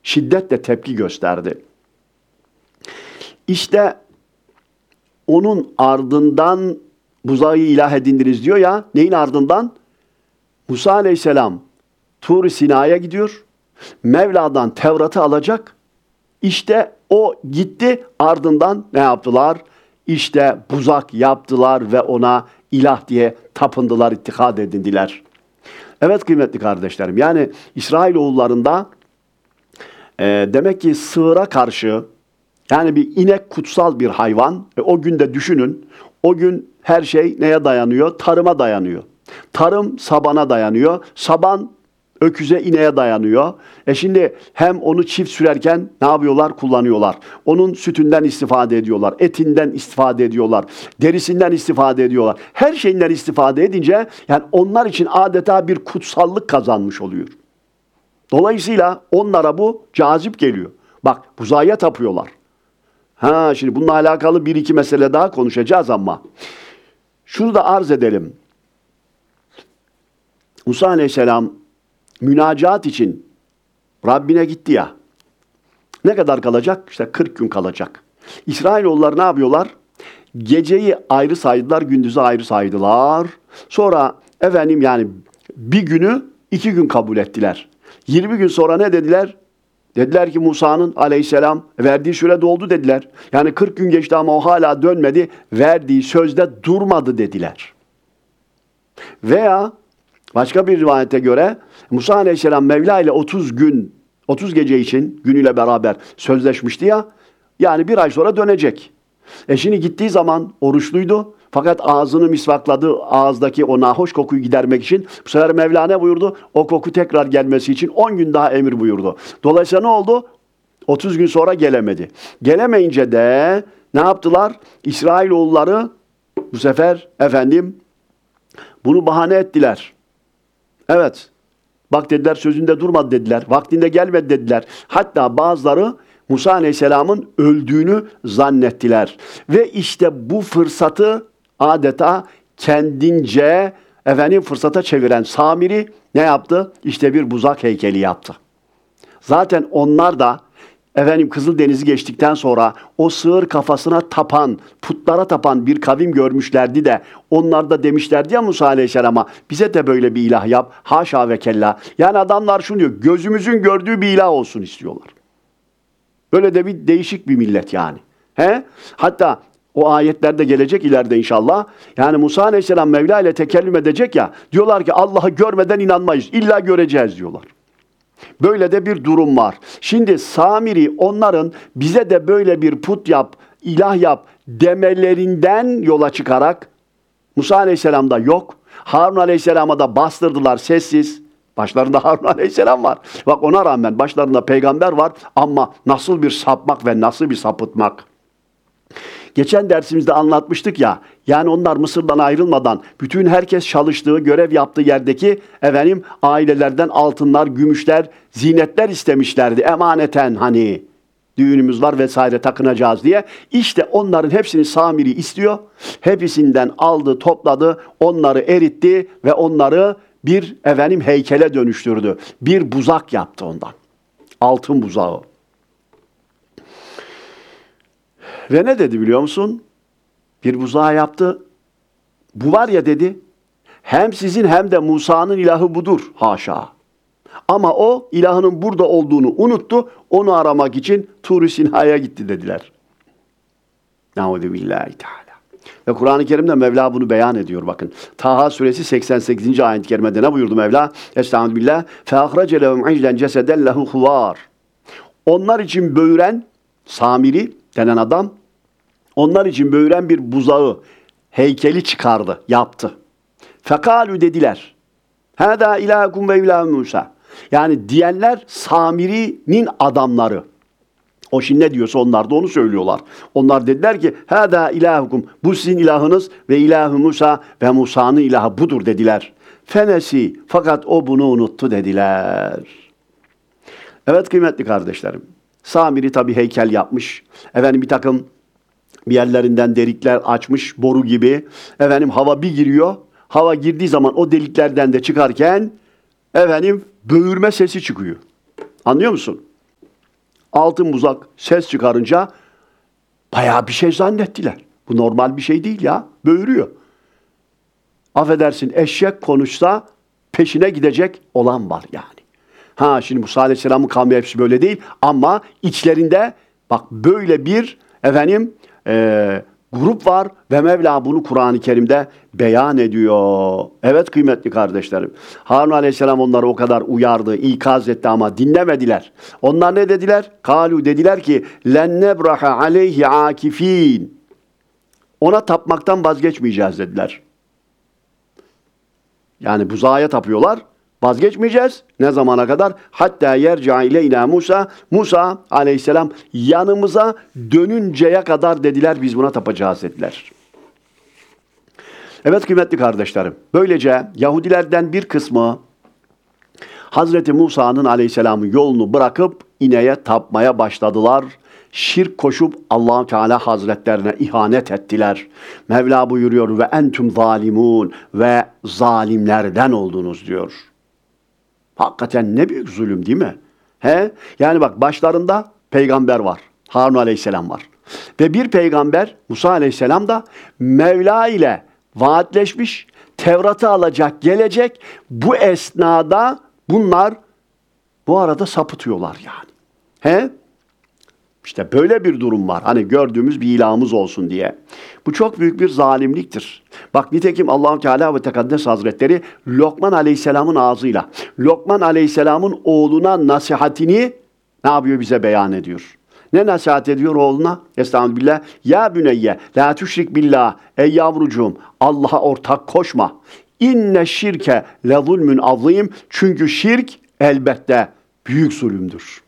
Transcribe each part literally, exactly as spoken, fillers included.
şiddetle tepki gösterdi. İşte onun ardından buzağı ilah edindiniz diyor ya. Neyin ardından? Musa Aleyhisselam Tur-i Sina'ya gidiyor. Mevla'dan Tevrat'ı alacak. İşte o gitti, ardından ne yaptılar? İşte buzak yaptılar ve ona ilah diye tapındılar, ittikad edindiler. Evet kıymetli kardeşlerim, yani İsrailoğullarında e, demek ki sığıra karşı, yani bir inek kutsal bir hayvan. E, o günde düşünün, o gün her şey neye dayanıyor? Tarıma dayanıyor. Tarım sabana dayanıyor. Saban öküze, ineğe dayanıyor. E şimdi hem onu çift sürerken ne yapıyorlar? Kullanıyorlar. Onun sütünden istifade ediyorlar. Etinden istifade ediyorlar. Derisinden istifade ediyorlar. Her şeyinden istifade edince yani onlar için adeta bir kutsallık kazanmış oluyor. Dolayısıyla onlara bu cazip geliyor. Bak buzağa tapıyorlar. Ha şimdi bununla alakalı bir iki mesele daha konuşacağız ama şunu da arz edelim. Musa Aleyhisselam münacat için Rabbine gitti ya. Ne kadar kalacak? İşte kırk gün kalacak. İsrailoğulları ne yapıyorlar? Geceyi ayrı saydılar, gündüzü ayrı saydılar. Sonra efendim yani bir günü iki gün kabul ettiler. yirmi gün sonra ne dediler? Dediler ki Musa'nın Aleyhisselam verdiği süre doldu dediler. Yani kırk gün geçti ama o hala dönmedi. Verdiği sözde durmadı dediler. Veya başka bir rivayete göre Musa Aleyhisselam Mevla ile otuz gün, otuz gece için günüyle beraber sözleşmişti ya. Yani bir ay sonra dönecek. E şimdi gittiği zaman oruçluydu. Fakat ağzını misvakladı. Ağızdaki o nahoş kokuyu gidermek için. Bu sefer Mevla ne buyurdu? O koku tekrar gelmesi için on gün daha emir buyurdu. Dolayısıyla ne oldu? otuz gün sonra gelemedi. Gelemeyince de ne yaptılar? İsrailoğulları bu sefer efendim bunu bahane ettiler. Evet. Bak dediler sözünde durmadı dediler. Vaktinde gelmedi dediler. Hatta bazıları Musa Aleyhisselam'ın öldüğünü zannettiler. Ve işte bu fırsatı adeta kendince efendim fırsata çeviren Samiri ne yaptı? İşte bir buzak heykeli yaptı. Zaten onlar da efendim Kızıldeniz'i geçtikten sonra o sığır kafasına tapan, putlara tapan bir kavim görmüşlerdi de onlar da demişlerdi ya Musa Aleyhisselam'a bize de böyle bir ilah yap. Haşa ve kella. Yani adamlar şunu diyor, gözümüzün gördüğü bir ilah olsun istiyorlar. Böyle de bir değişik bir millet yani. He? Hatta o ayetlerde gelecek ileride inşallah. Yani Musa Aleyhisselam Mevla ile tekellüm edecek ya. Diyorlar ki Allah'ı görmeden inanmayız. İlla göreceğiz diyorlar. Böyle de bir durum var. Şimdi Samiri onların bize de böyle bir put yap, ilah yap demelerinden yola çıkarak Musa Aleyhisselam'da yok. Harun Aleyhisselam'a da bastırdılar sessiz. Başlarında Harun Aleyhisselam var. Bak ona rağmen başlarında peygamber var ama nasıl bir sapmak ve nasıl bir sapıtmak. Geçen dersimizde anlatmıştık ya, yani onlar Mısır'dan ayrılmadan bütün herkes çalıştığı, görev yaptığı yerdeki efendim ailelerden altınlar, gümüşler, zinetler istemişlerdi. Emaneten hani düğünümüz var vesaire takınacağız diye. İşte onların hepsini Samiri istiyor. Hepsinden aldı, topladı, onları eritti ve onları bir efendim heykele dönüştürdü. Bir buzak yaptı ondan. Altın buzağı. Ve ne dedi biliyor musun? Bir buzağı yaptı. Bu var ya dedi, hem sizin hem de Musa'nın ilahı budur. Haşa. Ama o ilahının burada olduğunu unuttu. Onu aramak için Tur-i Sina'ya gitti dediler. Nauzubillahi Teala. Ve Kur'an-ı Kerim'de Mevla bunu beyan ediyor bakın. Taha suresi seksen sekizinci ayet-i kerimede ne buyurdu Mevla? Estağfirullah. فَاَخْرَجَ لَهُمْ عِجْلًا جَسَدًا لَهُ خُوَارٍ. Onlar için böğüren, Samiri denen adam, onlar için böğüren bir buzağı, heykeli çıkardı, yaptı. Fekalu dediler. Hâdâ ilâkum ve ilâhu Musa. Yani diyenler Samiri'nin adamları. O şimdi ne diyorsa onlar da onu söylüyorlar. Onlar dediler ki hâdâ ilâhukum. Bu sizin ilahınız ve ilâhu Musa ve Musa'nın ilahı budur dediler. Fenesi. Fakat o bunu unuttu dediler. Evet kıymetli kardeşlerim. Samiri tabi heykel yapmış. Efendim bir takım bir yerlerinden delikler açmış boru gibi. Efendim hava bir giriyor. Hava girdiği zaman o deliklerden de çıkarken efendim böğürme sesi çıkıyor. Anlıyor musun? Altın buzak ses çıkarınca bayağı bir şey zannettiler. Bu normal bir şey değil ya. Böğürüyor. Affedersin, eşek konuşsa peşine gidecek olan var yani. Ha şimdi Musa Aleyhisselam'ın kavmi hepsi böyle değil ama içlerinde bak böyle bir efendim e, grup var ve Mevla bunu Kur'an-ı Kerim'de beyan ediyor. Evet kıymetli kardeşlerim. Harun Aleyhisselam onları o kadar uyardı, ikaz etti ama dinlemediler. Onlar ne dediler? Kalu dediler ki len nebraha aleyhi akifin. Ona tapmaktan vazgeçmeyeceğiz dediler. Yani buzağa tapıyorlar. Vazgeçmeyeceğiz. Ne zamana kadar? Hatta yerca ileyna Musa. Musa aleyhisselam yanımıza dönünceye kadar dediler biz buna tapacağız dediler. Evet kıymetli kardeşlerim. Böylece Yahudilerden bir kısmı Hazreti Musa'nın aleyhisselamın yolunu bırakıp ineğe tapmaya başladılar. Şirk koşup Allah Teala Hazretlerine ihanet ettiler. Mevla buyuruyor ve entüm zalimun ve zalimlerden oldunuz diyor. Hakikaten ne büyük zulüm değil mi? He? Yani bak başlarında peygamber var. Harun Aleyhisselam var. Ve bir peygamber Musa Aleyhisselam da Mevla ile vaatleşmiş. Tevrat'ı alacak, gelecek. Bu esnada bunlar bu arada sapıtıyorlar yani. He? İşte böyle bir durum var. Hani gördüğümüz bir ilahımız olsun diye. Bu çok büyük bir zalimliktir. Bak nitekim Allah-u Teala ve Tekaddes Hazretleri Lokman Aleyhisselam'ın ağzıyla Lokman Aleyhisselam'ın oğluna nasihatini ne yapıyor bize beyan ediyor. Ne nasihat ediyor oğluna? Estağfirullah. Ya büneyye la tüşrik billah. Ey yavrucuğum Allah'a ortak koşma. İnne şirke le zulmün azim. Çünkü şirk elbette büyük zulümdür.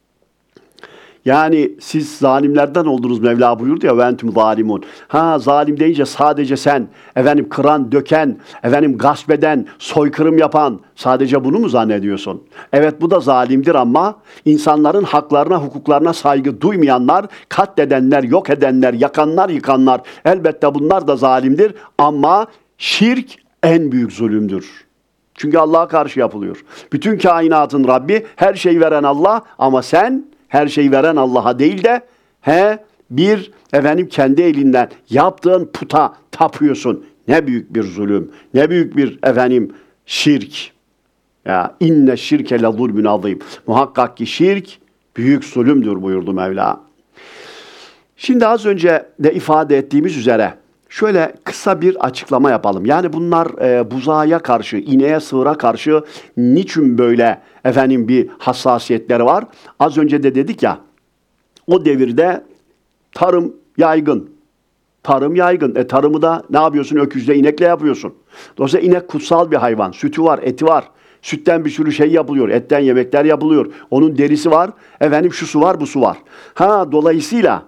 Yani siz zalimlerden oldunuz Mevla buyurdu ya ve entüm zalimun. Ha zalim deyince sadece sen efendim kıran, döken, efendim gasp eden, soykırım yapan sadece bunu mu zannediyorsun? Evet bu da zalimdir ama insanların haklarına, hukuklarına saygı duymayanlar, katledenler, yok edenler, yakanlar, yıkanlar elbette bunlar da zalimdir ama şirk en büyük zulümdür. Çünkü Allah'a karşı yapılıyor. Bütün kainatın Rabbi, her şeyi veren Allah ama sen her şeyi veren Allah'a değil de he bir efendim kendi elinden yaptığın puta tapıyorsun. Ne büyük bir zulüm, ne büyük bir efendim şirk. Ya inne şirke le zulmün azim. Muhakkak ki şirk büyük zulümdür buyurdu Mevla. Şimdi az önce de ifade ettiğimiz üzere şöyle kısa bir açıklama yapalım. Yani bunlar e, buzağa karşı, ineğe, sığıra karşı niçin böyle efendim bir hassasiyetleri var? Az önce de dedik ya, o devirde tarım yaygın. Tarım yaygın. E tarımı da ne yapıyorsun? Öküzle, inekle yapıyorsun. Dolayısıyla inek kutsal bir hayvan. Sütü var, eti var. Sütten bir sürü şey yapılıyor. Etten yemekler yapılıyor. Onun derisi var. Efendim şu su var, bu su var. Ha dolayısıyla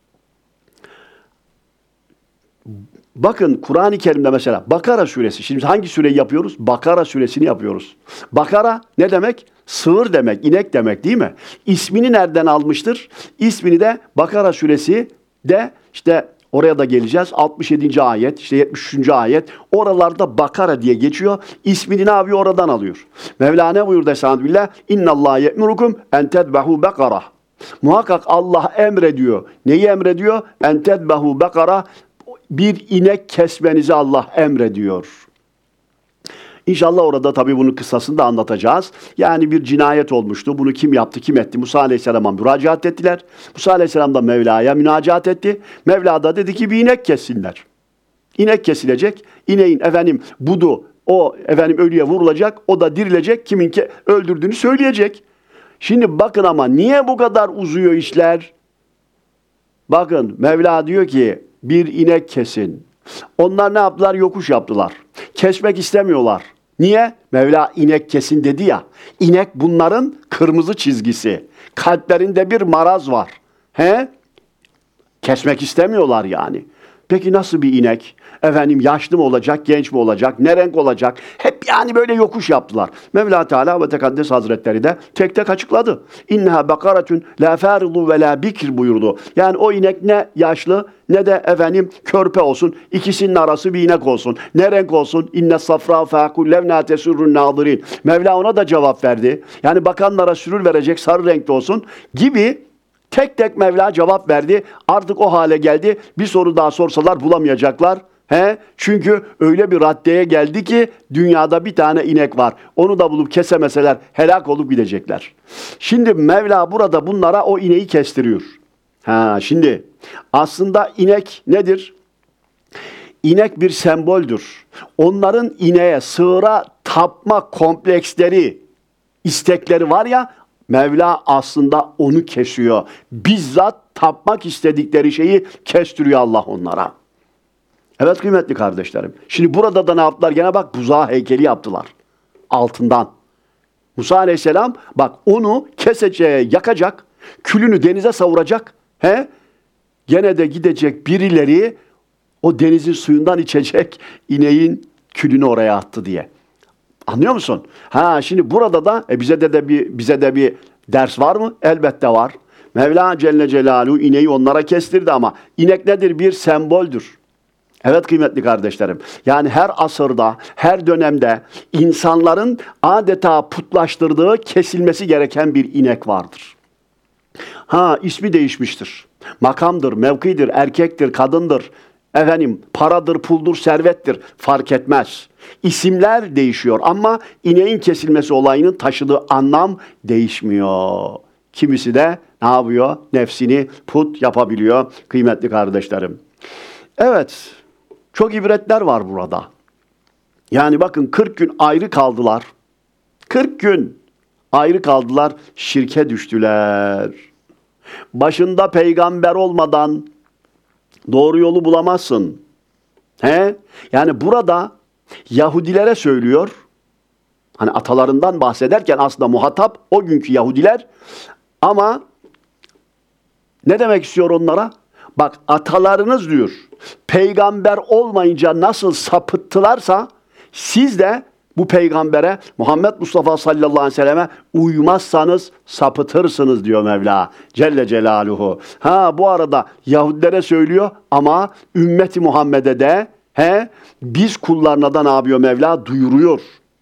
bakın Kur'an-ı Kerim'de mesela Bakara suresi. Şimdi hangi sureyi yapıyoruz? Bakara suresini yapıyoruz. Bakara ne demek? Sığır demek, inek demek değil mi? İsmini nereden almıştır? İsmini de Bakara suresi de işte oraya da geleceğiz. altmış yedinci ayet, işte yetmiş üçüncü ayet. Oralarda Bakara diye geçiyor. İsmini ne yapıyor? Oradan alıyor. Mevla ne buyurdu Estağfirullah? İnnallâhe ye'murukum en tedbehu bekara. Muhakkak Allah emrediyor. Neyi emrediyor? En tedbehu bekara. Bir inek kesmenizi Allah emrediyor. İnşallah orada tabii bunun kıssasını da anlatacağız. Yani bir cinayet olmuştu. Bunu kim yaptı, kim etti? Musa Aleyhisselam'a müracaat ettiler. Musa Aleyhisselam da Mevla'ya müracaat etti. Mevla da dedi ki bir inek kessinler. İnek kesilecek. İneğin efendim budu o efendim ölüye vurulacak. O da dirilecek. Kimin ki öldürdüğünü söyleyecek. Şimdi bakın ama niye bu kadar uzuyor işler? Bakın Mevla diyor ki bir inek kesin. Onlar ne yaptılar? Yokuş yaptılar. Kesmek istemiyorlar. Niye? Mevla inek kesin dedi ya. İnek bunların kırmızı çizgisi. Kalplerinde bir maraz var. He? Kesmek istemiyorlar yani. Peki nasıl bir inek? Efendim yaşlı mı olacak, genç mi olacak, ne renk olacak? Hep yani böyle yokuş yaptılar. Mevla Teala ve Tekaddes Hazretleri de tek tek açıkladı. İnneha bekaretun la faridu ve la bikr buyurdu. Yani o inek ne yaşlı ne de efendim körpe olsun. İkisinin arası bir inek olsun. Ne renk olsun? İnne safra fâkul levnâ tesurrun nâzirin. Mevla ona da cevap verdi. Yani bakanlara sürür verecek sarı renkli olsun gibi Tek tek Mevla cevap verdi. Artık o hale geldi. Bir soru daha sorsalar bulamayacaklar. He? Çünkü öyle bir raddeye geldi ki dünyada bir tane inek var. Onu da bulup kesemeseler helak olup gidecekler. Şimdi Mevla burada bunlara o ineği kestiriyor. Ha, şimdi aslında inek nedir? İnek bir semboldür. Onların ineğe, sığıra tapma kompleksleri, istekleri var ya, Mevla aslında onu kesiyor. Bizzat tapmak istedikleri şeyi kestiriyor Allah onlara. Evet kıymetli kardeşlerim. Şimdi burada da ne yaptılar? Gene bak buzağı heykeli yaptılar. Altından. Musa Aleyhisselam bak onu keseceğe yakacak, külünü denize savuracak. He? Gene de gidecek birileri o denizin suyundan içecek, ineğin külünü oraya attı diye. Anlıyor musun? Ha şimdi burada da e bize de, de bir bize de bir ders var mı? Elbette var. Mevla Celle Celaluhu ineği onlara kestirdi ama inek nedir? Bir semboldür. Evet kıymetli kardeşlerim. Yani her asırda, her dönemde insanların adeta putlaştırdığı, kesilmesi gereken bir inek vardır. Ha ismi değişmiştir. Makamdır, mevkidir, erkektir, kadındır. Efendim paradır, puldur, servettir. Fark etmez. İsimler değişiyor ama ineğin kesilmesi olayının taşıdığı anlam değişmiyor. Kimisi de ne yapıyor? Nefsini put yapabiliyor kıymetli kardeşlerim. Evet, çok ibretler var burada. Yani bakın kırk gün ayrı kaldılar. kırk gün ayrı kaldılar, şirke düştüler. Başında peygamber olmadan doğru yolu bulamazsın. He? Yani burada Yahudilere söylüyor. Hani atalarından bahsederken aslında muhatap o günkü Yahudiler. Ama ne demek istiyor onlara? Bak atalarınız diyor, peygamber olmayınca nasıl sapıttılarsa siz de bu peygambere Muhammed Mustafa sallallahu aleyhi ve selleme uymazsanız sapıtırsınız diyor Mevla Celle Celaluhu. Ha bu arada Yahudilere söylüyor ama ümmeti Muhammed'e de he biz kullarına da ne yapıyor Mevla? Duyuruyor.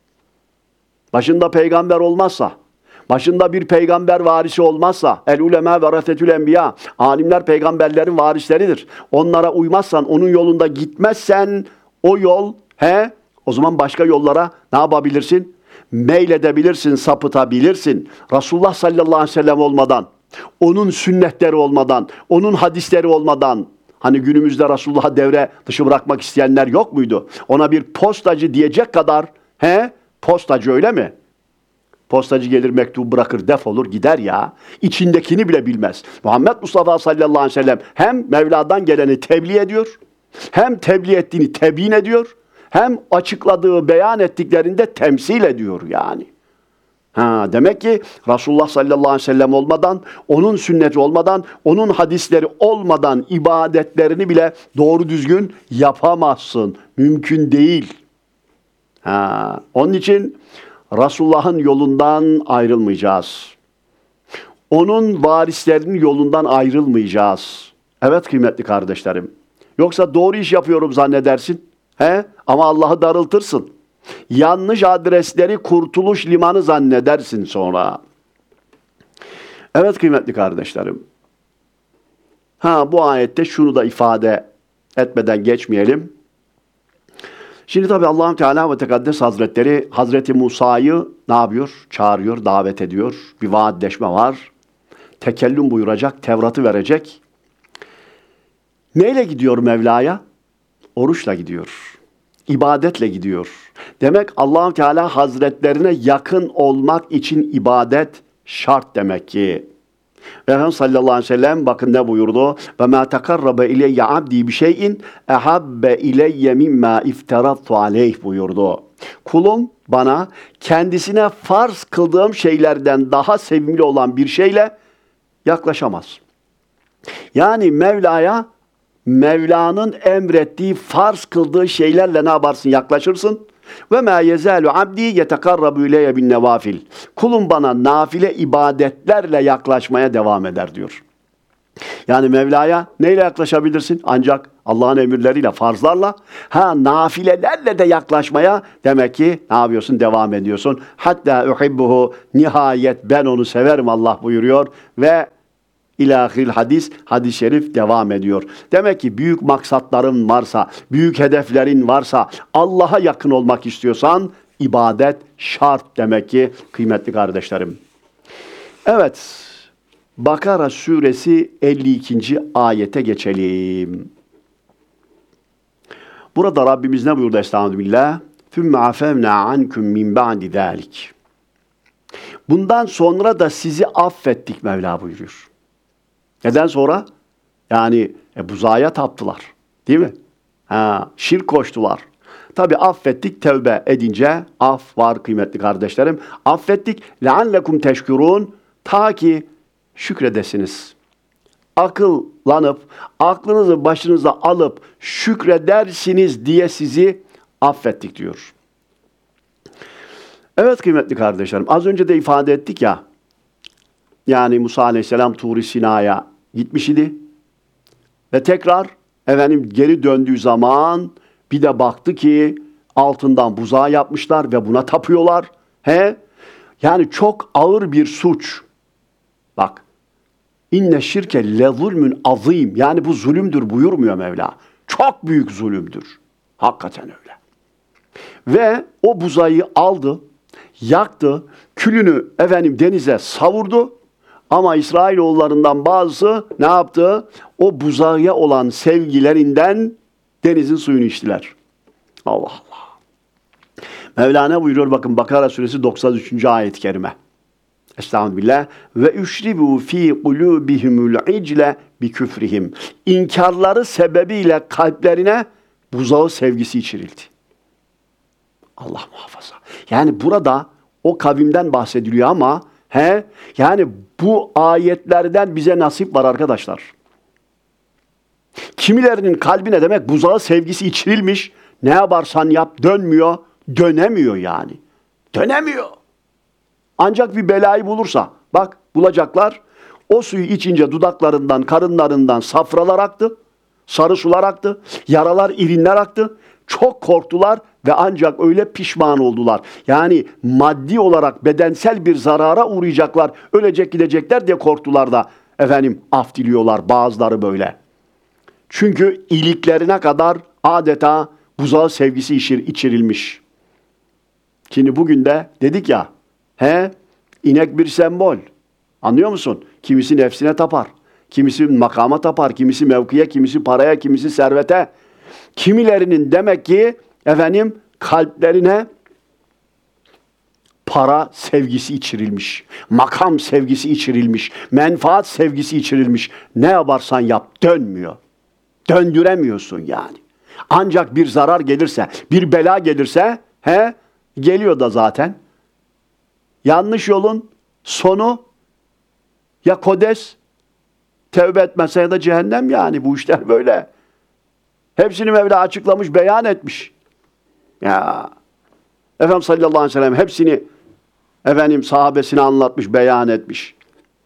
Başında peygamber olmazsa, başında bir peygamber varisi olmazsa, el ulema ve rasetül enbiya, alimler peygamberlerin varisleridir. Onlara uymazsan, onun yolunda gitmezsen o yol he o zaman başka yollara ne yapabilirsin? Meyledebilirsin, sapıtabilirsin. Resulullah sallallahu aleyhi ve sellem olmadan, onun sünnetleri olmadan, onun hadisleri olmadan, hani günümüzde Resulullah'ı devre dışı bırakmak isteyenler yok muydu? Ona bir postacı diyecek kadar, he? Postacı öyle mi? Postacı gelir mektubu bırakır defolur gider ya. İçindekini bile bilmez. Muhammed Mustafa sallallahu aleyhi ve sellem hem Mevla'dan geleni tebliğ ediyor, hem tebliğ ettiğini tebyin ediyor, hem açıkladığı, beyan ettiklerinde temsil ediyor yani. Ha, demek ki Resulullah sallallahu aleyhi ve sellem olmadan, onun sünneti olmadan, onun hadisleri olmadan ibadetlerini bile doğru düzgün yapamazsın. Mümkün değil. Ha, onun için Resulullah'ın yolundan ayrılmayacağız. Onun varislerinin yolundan ayrılmayacağız. Evet kıymetli kardeşlerim. Yoksa doğru iş yapıyorum zannedersin. He? Ama Allah'ı darıltırsın. Yanlış adresleri kurtuluş limanı zannedersin sonra. Evet kıymetli kardeşlerim. Ha bu ayette şunu da ifade etmeden geçmeyelim. Şimdi tabi Allah-u Teala ve Tekaddes Hazretleri Hazreti Musa'yı ne yapıyor? Çağırıyor, davet ediyor. Bir vaatleşme var. Tekellüm buyuracak, Tevrat'ı verecek. Neyle gidiyor Mevla'ya? Oruçla gidiyor. İbadetle gidiyor. Demek Allah-u Teala Hazretlerine yakın olmak için ibadet şart demek ki. Ve Efendimiz sallallahu aleyhi ve sellem bakın ne buyurdu? Ve ma takarrabe ileyye abdi bi şeyin ehabbe ileyye mimma iftaratu aleyh buyurdu. Kulum bana kendisine farz kıldığım şeylerden daha sevimli olan bir şeyle yaklaşamaz. Yani Mevla'ya Mevla'nın emrettiği, farz kıldığı şeylerle ne yaparsın? Yaklaşırsın. Ve ma yezalu abdi yetekarrabu ileyye bin nevafil. Kulum bana nafile ibadetlerle yaklaşmaya devam eder diyor. Yani Mevla'ya neyle yaklaşabilirsin? Ancak Allah'ın emirleriyle, farzlarla. Ha nafilelerle de yaklaşmaya demek ki ne yapıyorsun? Devam ediyorsun. Hatta uhibbuhu, nihayet ben onu severim Allah buyuruyor ve İlahil hadis, hadis-i şerif devam ediyor. Demek ki büyük maksatların varsa, büyük hedeflerin varsa, Allah'a yakın olmak istiyorsan ibadet şart demek ki kıymetli kardeşlerim. Evet, Bakara suresi elli ikinci ayete geçelim. Burada Rabbimiz ne buyurdu estağfirullah? ثُمَّ عَفَوْنَا عَنْكُمْ مِنْ بَعْدِ ذَٰلِكِ. Bundan sonra da sizi affettik Mevla buyuruyor. Neden sonra? Yani e, buzağa taptılar. Değil mi? Ha, şirk koştular. Tabi affettik, tevbe edince af var kıymetli kardeşlerim. Affettik. لَعَلَّكُمْ تَشْكُرُونَ. Ta ki şükredesiniz. Akıllanıp, aklınızı başınıza alıp şükredersiniz diye sizi affettik diyor. Evet kıymetli kardeşlerim, az önce de ifade ettik ya, yani Musa Aleyhisselam Tur-i Sina'ya gitmiş idi ve tekrar efendim geri döndüğü zaman bir de baktı ki altından buzağı yapmışlar ve buna tapıyorlar. He? Yani çok ağır bir suç. Bak, inne şirke le zulmün azim, yani bu zulümdür buyurmuyor Mevla. Çok büyük zulümdür. Hakikaten öyle. Ve o buzağı aldı, yaktı, külünü efendim denize savurdu. Ama İsrailoğullarından bazısı ne yaptı? O buzağa olan sevgilerinden denizin suyunu içtiler. Allah Allah. Mevlana buyuruyor, bakın Bakara suresi doksan üçüncü ayet-i kerime. Estağfirullah. Ve üşribu fi kulubihimul icle bi küfrihim. İnkarları sebebiyle kalplerine buzağı sevgisi içirildi. Allah muhafaza. Yani burada o kavimden bahsediliyor ama he, yani bu ayetlerden bize nasip var arkadaşlar. Kimilerinin kalbine demek buzağı sevgisi içirilmiş. Ne yaparsan yap dönmüyor, dönemiyor yani. Dönemiyor. Ancak bir belayı bulursa, bak bulacaklar, o suyu içince dudaklarından, karınlarından safralar aktı, sarı sular aktı, yaralar, irinler aktı. Çok korktular ve ancak öyle pişman oldular. Yani maddi olarak bedensel bir zarara uğrayacaklar, ölecek gidecekler diye korktular da efendim af diliyorlar bazıları böyle. Çünkü iliklerine kadar adeta buzağı sevgisi içir, içirilmiş. Şimdi bugün de dedik ya, he, inek bir sembol. Anlıyor musun? Kimisi nefsine tapar, kimisi makama tapar, kimisi mevkiye, kimisi paraya, kimisi servete. Kimilerinin demek ki efendim kalplerine para sevgisi içirilmiş, makam sevgisi içirilmiş, menfaat sevgisi içirilmiş. Ne yaparsan yap dönmüyor. Döndüremiyorsun yani. Ancak bir zarar gelirse, bir bela gelirse, he, geliyor da zaten. Yanlış yolun sonu ya Kodes, tevbe etmezse ya da cehennem yani. Bu işler böyle. Hepsini Mevla açıklamış, beyan etmiş. Ya Efendimiz sallallahu aleyhi ve sellem hepsini efendim sahabesine anlatmış, beyan etmiş.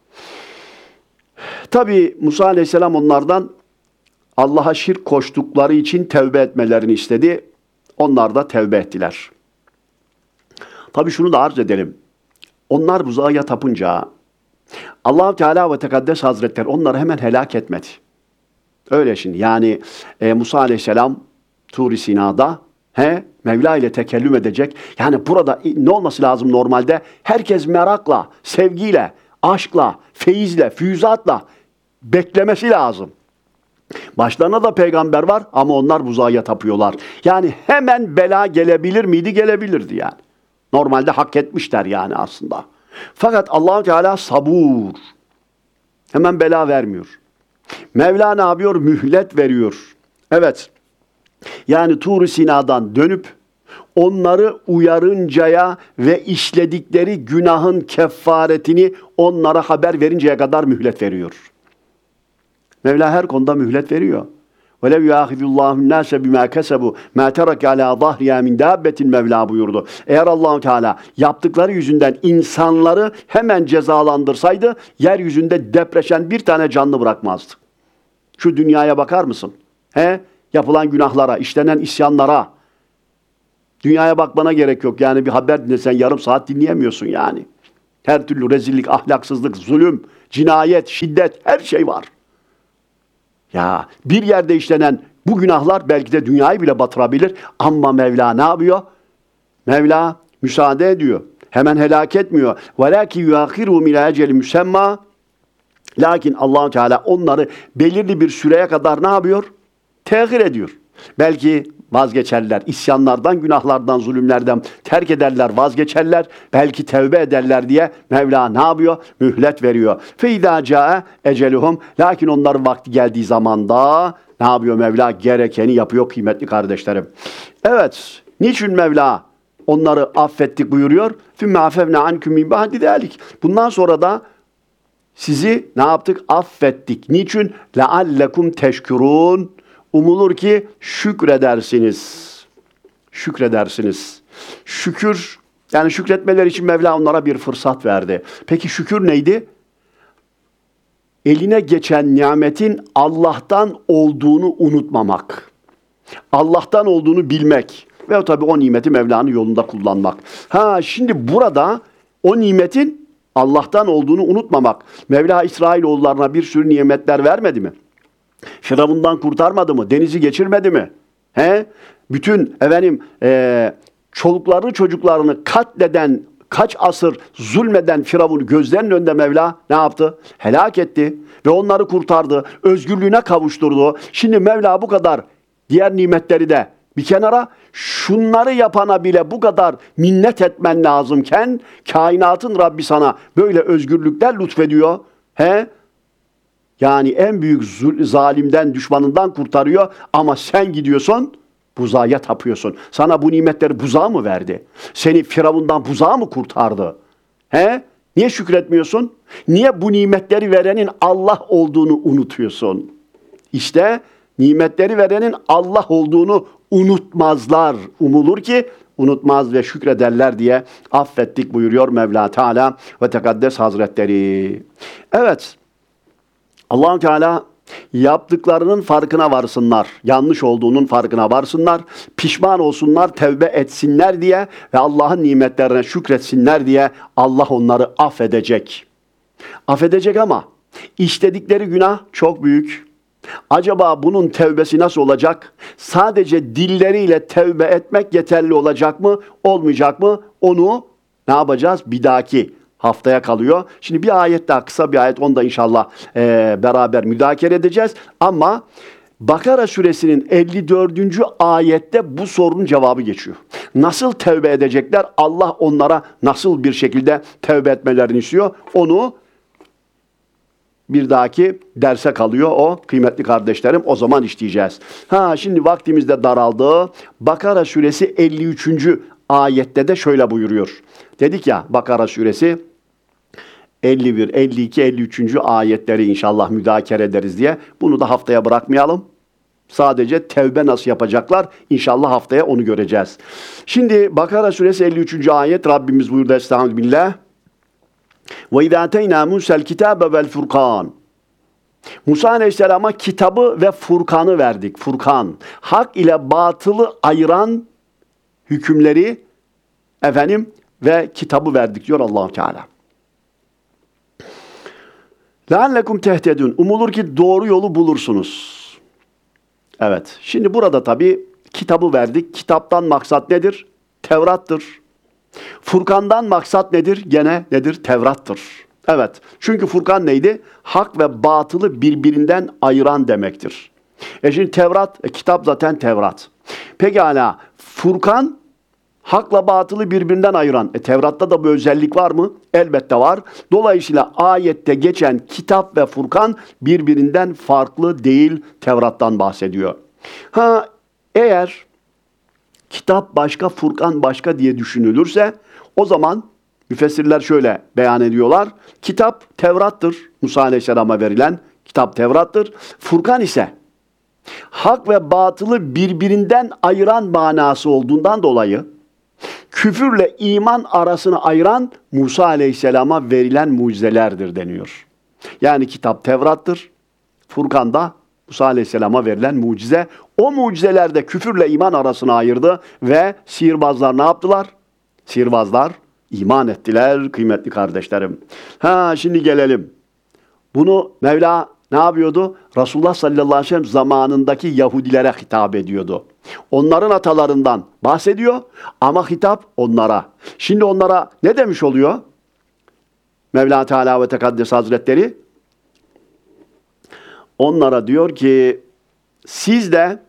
Tabi Musa aleyhisselam onlardan Allah'a şirk koştukları için tevbe etmelerini istedi. Onlar da tevbe ettiler. Tabi şunu da arz edelim. Onlar buzağa tapınca Allah-u Teala ve Tekaddes Hazretleri onları hemen helak etmedi. Öyle şimdi yani e, Musa aleyhisselam Tur-i Sina'da he, Mevla ile tekellüm edecek. Yani burada ne olması lazım normalde? Herkes merakla, sevgiyle, aşkla, feyizle, füyüzatla beklemesi lazım. Başlarına da peygamber var ama onlar buzağa tapıyorlar. Yani hemen bela gelebilir miydi? Gelebilirdi yani. Normalde hak etmişler yani aslında. Fakat Allah-u Teala sabur. Hemen bela vermiyor. Mevla ne yapıyor? Mühlet veriyor. Evet. Yani Tur-i Sina'dan dönüp onları uyarıncaya ve işledikleri günahın kefaretini onlara haber verinceye kadar mühlet veriyor. Mevla her konuda mühlet veriyor. وَلَوْ يَاخِذُ اللّٰهُ النَّاسَ بِمَا كَسَبُوا مَا تَرَكَ عَلَى ظَهْرِهَا مِنْ دَابَّةٍ Mevla buyurdu. Eğer Allah-u Teala yaptıkları yüzünden insanları hemen cezalandırsaydı, yeryüzünde depreşen bir tane canlı bırakmazdı. Şu dünyaya bakar mısın? He? Yapılan günahlara, işlenen isyanlara. Dünyaya bakmana gerek yok. Yani bir haber dinlesen yarım saat dinleyemiyorsun yani. Her türlü rezillik, ahlaksızlık, zulüm, cinayet, şiddet, her şey var. Ya bir yerde işlenen bu günahlar belki de dünyayı bile batırabilir. Ama Mevla ne yapıyor? Mevla müsaade ediyor. Hemen helak etmiyor. وَلَاكِ يُؤَخِرُهُمْ اِلَى اَجَلٍ مُسَمَّى Lakin Allah Teala onları belirli bir süreye kadar ne yapıyor? Tehir ediyor. Belki vazgeçerler. İsyanlardan, günahlardan, zulümlerden terk ederler, vazgeçerler. Belki tevbe ederler diye Mevla ne yapıyor? Mühlet veriyor. فَاِذَا جَاءَ اَجَلُهُمْ Lakin onların vakti geldiği zaman da ne yapıyor Mevla? Gerekeni yapıyor kıymetli kardeşlerim. Evet. Niçin Mevla onları affettik buyuruyor? ثُمَّ عَفَوْنَا عَنْكُمْ مِنْ بَعْدِ ذَٰلِكَ Bundan sonra da sizi ne yaptık? Affettik. Niçin? لَعَلَّكُمْ teşkürûn Umulur ki şükredersiniz. Şükredersiniz. Şükür, yani şükretmeler için Mevla onlara bir fırsat verdi. Peki şükür neydi? Eline geçen nimetin Allah'tan olduğunu unutmamak. Allah'tan olduğunu bilmek. Ve tabii o nimeti Mevla'nın yolunda kullanmak. Ha şimdi burada o nimetin Allah'tan olduğunu unutmamak. Mevla İsrailoğullarına bir sürü nimetler vermedi mi? Firavundan kurtarmadı mı? Denizi geçirmedi mi? He? Bütün efendim e, çoluklarını çocuklarını katleden, kaç asır zulmeden Firavun'u gözlerinin önünde Mevla ne yaptı? Helak etti ve onları kurtardı. Özgürlüğüne kavuşturdu. Şimdi Mevla bu kadar diğer nimetleri de bir kenara, şunları yapana bile bu kadar minnet etmen lazımken kainatın Rabbi sana böyle özgürlükler lütfediyor. He? Yani en büyük zalimden, düşmanından kurtarıyor ama sen gidiyorsun, buzağa tapıyorsun. Sana bu nimetleri buzağa mı verdi? Seni Firavundan buzağa mı kurtardı? He? Niye şükretmiyorsun? Niye bu nimetleri verenin Allah olduğunu unutuyorsun? İşte nimetleri verenin Allah olduğunu unutmazlar. Umulur ki unutmaz ve şükrederler diye affettik buyuruyor Mevla Teala ve Tekaddes Hazretleri. Evet. Allah-u Teala yaptıklarının farkına varsınlar, yanlış olduğunun farkına varsınlar, pişman olsunlar, tevbe etsinler diye ve Allah'ın nimetlerine şükretsinler diye Allah onları affedecek. Affedecek ama işledikleri günah çok büyük. Acaba bunun tevbesi nasıl olacak? Sadece dilleriyle tevbe etmek yeterli olacak mı, olmayacak mı? Onu ne yapacağız? Bir dahaki haftaya kalıyor. Şimdi bir ayet daha, kısa bir ayet, onu da inşallah e, beraber müzakere edeceğiz. Ama Bakara suresinin elli dördüncü ayette bu sorunun cevabı geçiyor. Nasıl tevbe edecekler? Allah onlara nasıl bir şekilde tevbe etmelerini istiyor? Onu bir dahaki derse kalıyor o kıymetli kardeşlerim. O zaman işleyeceğiz. Ha şimdi vaktimiz de daraldı. Bakara suresi elli üçüncü ayette de şöyle buyuruyor. Dedik ya Bakara suresi elli bir, elli iki, elli üçüncü ayetleri inşallah müzakere ederiz diye. Bunu da haftaya bırakmayalım. Sadece tevbe nasıl yapacaklar? İnşallah haftaya onu göreceğiz. Şimdi Bakara suresi elli üçüncü ayet Rabbimiz buyurdu Estağfirullah. وَاِذَا اَتَيْنَا مُوسَى الْكِتَابَ وَالْفُرْقَانِ Musa Aleyhisselam'a kitabı ve Furkan'ı verdik. Furkan, hak ile batılı ayıran hükümleri efendim ve kitabı verdik diyor Allah-u Teala. لَعَلَّكُمْ تَهْتَدُونَ Umulur ki doğru yolu bulursunuz. Evet, şimdi burada tabii kitabı verdik. Kitaptan maksat nedir? Tevrat'tır. Furkan'dan maksat nedir? Gene nedir? Tevrat'tır. Evet. Çünkü Furkan neydi? Hak ve batılı birbirinden ayıran demektir. E şimdi Tevrat, e, kitap zaten Tevrat. Pekala Furkan hakla batılı birbirinden ayıran. E Tevrat'ta da bu özellik var mı? Elbette var. Dolayısıyla ayette geçen kitap ve Furkan birbirinden farklı değil, Tevrat'tan bahsediyor. Ha eğer kitap başka, Furkan başka diye düşünülürse o zaman müfessirler şöyle beyan ediyorlar. Kitap Tevrat'tır. Musa Aleyhisselam'a verilen kitap Tevrat'tır. Furkan ise hak ve batılı birbirinden ayıran manası olduğundan dolayı küfürle iman arasını ayıran Musa Aleyhisselam'a verilen mucizelerdir deniyor. Yani kitap Tevrat'tır. Furkan da Musa Aleyhisselam'a verilen mucize. O mucizelerde küfürle iman arasını ayırdı ve sihirbazlar ne yaptılar? Sihirbazlar iman ettiler kıymetli kardeşlerim. Ha şimdi gelelim. Bunu Mevla ne yapıyordu? Resulullah sallallahu aleyhi ve sellem zamanındaki Yahudilere hitap ediyordu. Onların atalarından bahsediyor ama hitap onlara. Şimdi onlara ne demiş oluyor? Mevla Teala ve Tekaddes Hazretleri onlara diyor ki siz de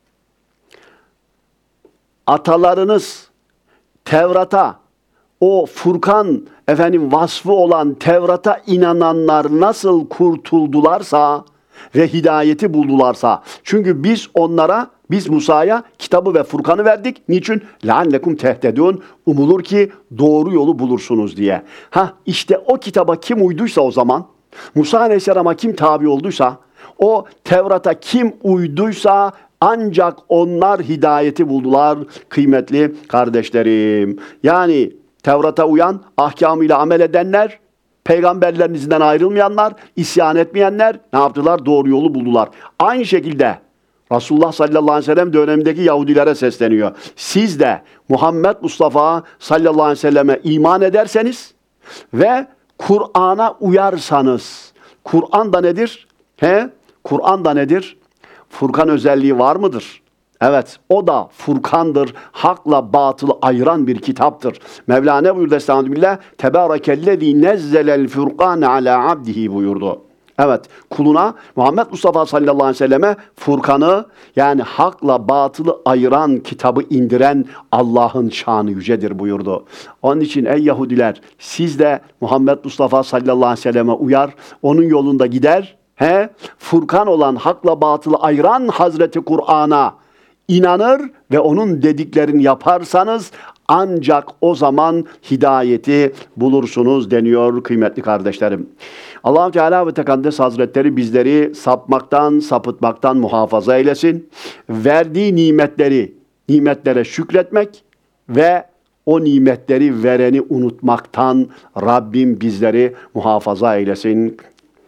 atalarınız Tevrat'a, o Furkan efendim vasfı olan Tevrat'a inananlar nasıl kurtuldularsa ve hidayeti buldularsa. Çünkü biz onlara, biz Musa'ya kitabı ve Furkan'ı verdik. Niçin? لَعَلَّكُمْ تَهْتَدُونَ Umulur ki doğru yolu bulursunuz diye. Ha işte o kitaba kim uyduysa o zaman, Musa Aleyhisselam'a kim tabi olduysa, o Tevrat'a kim uyduysa ancak onlar hidayeti buldular kıymetli kardeşlerim. Yani Tevrat'a uyan, ahkamıyla amel edenler, peygamberlerinizden ayrılmayanlar, isyan etmeyenler ne yaptılar? Doğru yolu buldular. Aynı şekilde Resulullah sallallahu aleyhi ve sellem dönemindeki Yahudilere sesleniyor. Siz de Muhammed Mustafa sallallahu aleyhi ve selleme iman ederseniz ve Kur'an'a uyarsanız, Kur'an da nedir? He? Kur'an da nedir? Furkan özelliği var mıdır? Evet, o da Furkan'dır. Hakla batılı ayıran bir kitaptır. Mevla ne buyurdu? Estağfirullah. Tebârekellezî nezzelel furkâne alâ abdihi buyurdu. Evet, kuluna Muhammed Mustafa sallallahu aleyhi ve selleme Furkan'ı yani hakla batılı ayıran kitabı indiren Allah'ın şanı yücedir buyurdu. Onun için ey Yahudiler siz de Muhammed Mustafa sallallahu aleyhi ve selleme uyar, onun yolunda gider. He, Furkan olan hakla batılı ayıran Hazreti Kur'an'a inanır ve onun dediklerini yaparsanız ancak o zaman hidayeti bulursunuz deniyor kıymetli kardeşlerim. Allah-u Teala ve Tekaddes Hazretleri bizleri sapmaktan, sapıtmaktan muhafaza eylesin. Verdiği nimetleri, nimetlere şükretmek ve o nimetleri vereni unutmaktan Rabbim bizleri muhafaza eylesin.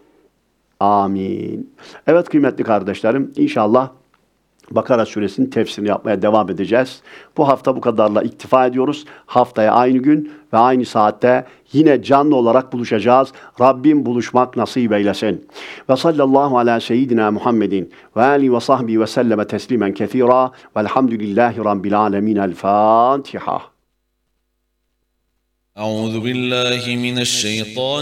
Amin. Evet kıymetli kardeşlerim, inşallah Bakara suresinin tefsirini yapmaya devam edeceğiz. Bu hafta bu kadarla iktifa ediyoruz. Haftaya aynı gün ve aynı saatte yine canlı olarak buluşacağız. Rabbim buluşmak nasip eylesin. Ve sallallahu ala seyyidina Muhammedin ve alihi ve sahbihi ve selleme teslimen kethira velhamdülillahi rabbil alemin. El Fatiha. Euzu billahi mineşşeytan